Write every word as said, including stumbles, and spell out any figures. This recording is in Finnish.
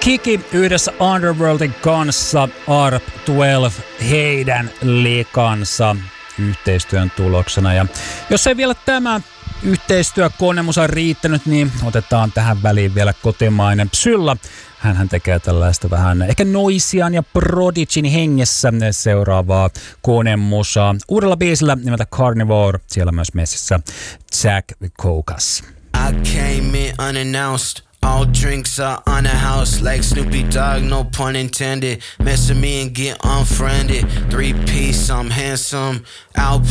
Kiki yhdessä Underworldin kanssa, A R P kaksitoista heidän lekansa yhteistyön tuloksena. Ja jos ei vielä tämä yhteistyö Konemusa riittänyt, niin otetaan tähän väliin vielä kotimainen Psylla. Hänhän tekee tällaista vähän ehkä Noisian ja Prodigyn hengessä seuraavaa Konemusaa. Uudella biisillä nimeltä Carnivore, siellä myös messissä Jack Kokas. I came in unannounced. All drinks are on the house like Snoopy Dogg, no pun intended. Mess with me and get unfriended. Three piece, I'm handsome. Outplay